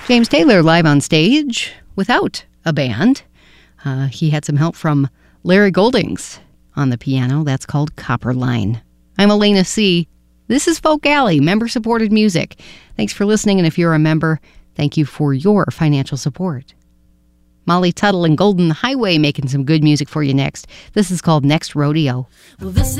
James Taylor live on stage without a band. He had some help from Larry Goldings on the piano. That's called Copper Line. I'm Elena C. This is Folk Alley, member-supported music. Thanks for listening, and if you're a member, thank you for your financial support. Molly Tuttle and Golden Highway making some good music for you next. This is called Next Rodeo. Well, this